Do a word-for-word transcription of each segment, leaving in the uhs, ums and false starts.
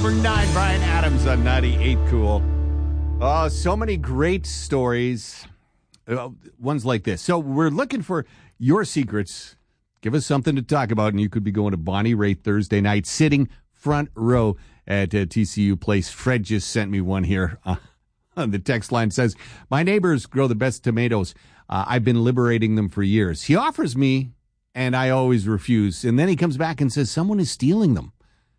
Number nine, Brian Adams on ninety-eight Cool. Oh, so many great stories. Uh, ones like this. So we're looking for your secrets. Give us something to talk about, and you could be going to Bonnie Raitt Thursday night, sitting front row at uh, T C U Place. Fred just sent me one here. Uh, the text line says, my neighbors grow the best tomatoes. Uh, I've been liberating them for years. He offers me, and I always refuse. And then he comes back and says, someone is stealing them.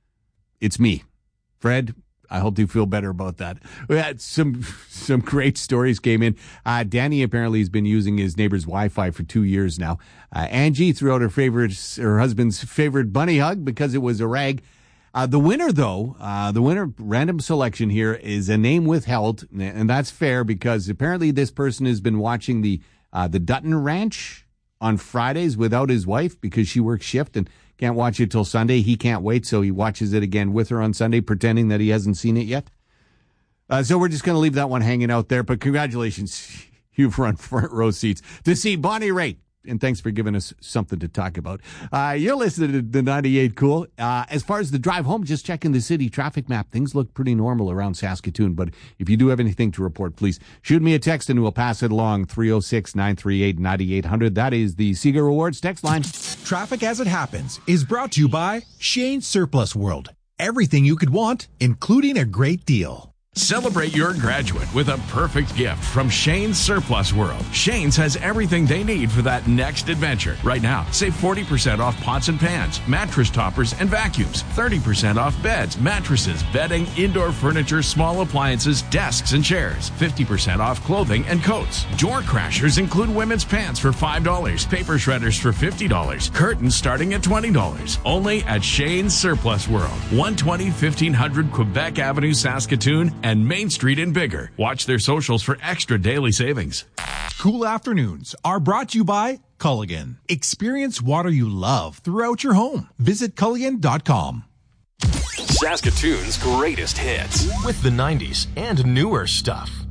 It's me. Fred, I hope you feel better about that. We had some some great stories came in. Uh, Danny apparently has been using his neighbor's Wi-Fi for two years now. Uh, Angie threw out her favorite, her husband's favorite bunny hug because it was a rag. Uh, the winner, though, uh, the winner random selection here is a name withheld, and that's fair because apparently this person has been watching the uh, the Dutton Ranch on Fridays without his wife because she works shift and can't watch it till Sunday. He can't wait, so he watches it again with her on Sunday, pretending that he hasn't seen it yet. Uh, so we're just going to leave that one hanging out there. But congratulations, you've run front row seats to see Bonnie Raitt. And thanks for giving us something to talk about. Uh, you're listening to the ninety-eight Cool. Uh, as far as the drive home, just checking the city traffic map. Things look pretty normal around Saskatoon. But if you do have anything to report, please shoot me a text and we'll pass it along. three oh six, nine three eight, nine eight hundred. That is the Seeger Rewards text line. Traffic as it happens is brought to you by Shane's Surplus World. Everything you could want, including a great deal. Celebrate your graduate with a perfect gift from Shane's Surplus World. Shane's has everything they need for that next adventure. Right now, save forty percent off pots and pans, mattress toppers, and vacuums. thirty percent off beds, mattresses, bedding, indoor furniture, small appliances, desks, and chairs. fifty percent off clothing and coats. Door crashers include women's pants for five dollars, paper shredders for fifty dollars, curtains starting at twenty dollars. Only at Shane's Surplus World, one twenty, fifteen hundred Quebec Avenue, Saskatoon, and Main Street in Bigger. Watch their socials for extra daily savings. Cool afternoons are brought to you by Culligan. Experience water you love throughout your home. Visit Culligan dot com. Saskatoon's greatest hits with the nineties and newer stuff.